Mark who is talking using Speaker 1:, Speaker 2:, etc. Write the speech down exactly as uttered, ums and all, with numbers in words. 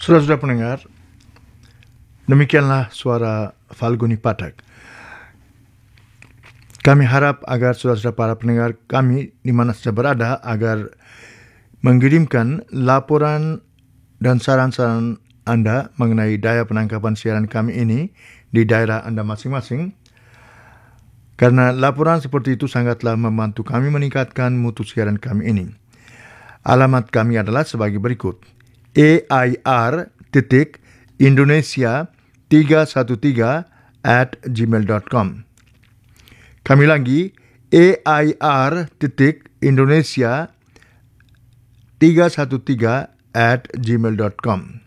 Speaker 1: Saudara-saudara pendengar, demikianlah suara Falguni Pathak. Kami harap agar saudara-saudara para pendengar kami di mana saja berada agar mengirimkan laporan dan saran-saran Anda mengenai daya penangkapan siaran kami ini di daerah Anda masing-masing. Karena laporan seperti itu sangatlah membantu kami meningkatkan mutu siaran kami ini. Alamat kami adalah sebagai berikut: A I R titik Indonesia tiga satu tiga at gmail dot com. Kami lagi, A I R titik Indonesia tiga satu tiga at gmail dot com.